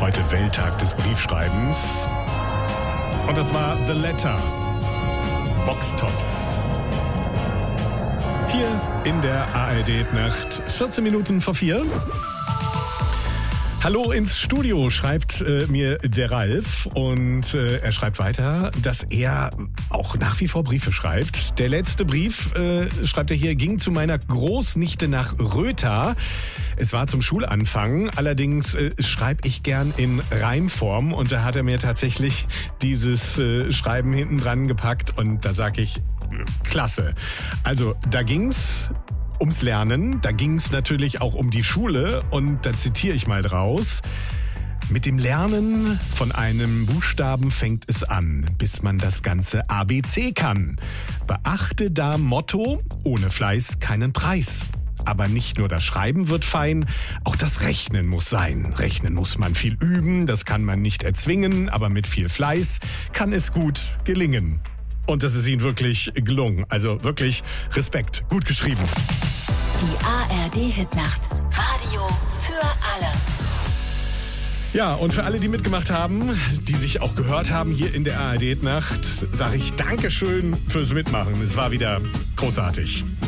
heute Welttag des Briefschreibens. Und das war The Letter. Boxtops. Hier in der ARD-Nacht, 14 Minuten vor 4. Hallo ins Studio, schreibt mir der Ralf, und er schreibt weiter, dass er auch nach wie vor Briefe schreibt. Der letzte Brief, schreibt er hier, ging zu meiner Großnichte nach Rötha. Es war zum Schulanfang, allerdings schreibe ich gern in Reimform, und da hat er mir tatsächlich dieses Schreiben hinten dran gepackt, und da sag ich, klasse. Also da ging's ums Lernen, da ging es natürlich auch um die Schule, und da zitiere ich mal draus. Mit dem Lernen von einem Buchstaben fängt es an, bis man das ganze ABC kann. Beachte da Motto, ohne Fleiß keinen Preis. Aber nicht nur das Schreiben wird fein, auch das Rechnen muss sein. Rechnen muss man viel üben, das kann man nicht erzwingen, aber mit viel Fleiß kann es gut gelingen. Und das ist Ihnen wirklich gelungen. Also wirklich Respekt. Gut geschrieben. Die ARD-Hitnacht. Radio für alle. Ja, und für alle, die mitgemacht haben, die sich auch gehört haben hier in der ARD-Nacht, sage ich Dankeschön fürs Mitmachen. Es war wieder großartig.